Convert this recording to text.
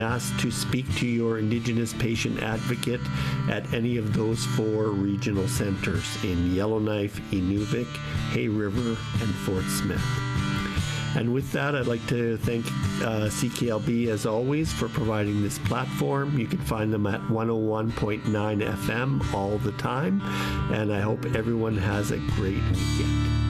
asked to speak to your Indigenous patient advocate at any of those 4 regional centers in Yellowknife, Inuvik, Hay River, and Fort Smith. And with that, I'd like to thank CKLB, as always, for providing this platform. You can find them at 101.9 FM all the time. And I hope everyone has a great weekend.